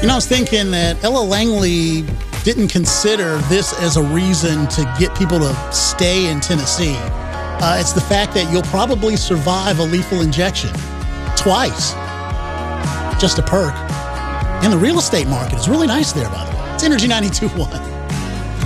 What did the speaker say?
I was thinking that Ella Langley didn't consider this as a reason to get people to stay in Tennessee. It's the fact that you'll probably survive a lethal injection twice. Just a perk. And the real estate market is really nice there, by the way. It's Energy 92.1.